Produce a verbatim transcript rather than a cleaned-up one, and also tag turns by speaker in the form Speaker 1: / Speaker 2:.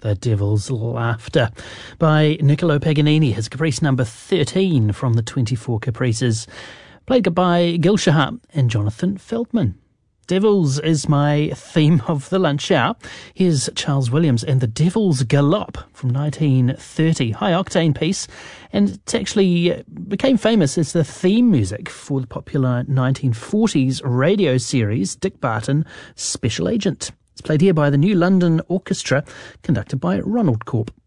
Speaker 1: The Devil's Laughter by Niccolo Paganini, his Caprice number thirteen from the twenty-four Caprices, played by Gil Shahar and Jonathan Feldman. Devils is my theme of the lunch hour. Here's Charles Williams and the Devil's Galop from nineteen thirty. High-octane piece, and it actually became famous as the theme music for the popular nineteen forties radio series Dick Barton, Special Agent. It's played here by the New London Orchestra, conducted by Ronald Corp.